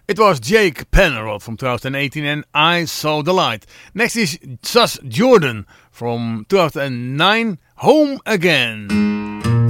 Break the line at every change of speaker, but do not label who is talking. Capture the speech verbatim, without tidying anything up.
It was Jake Penrod from twenty eighteen and I Saw the Light. Next is Sus Jordan from two thousand nine, Home Again.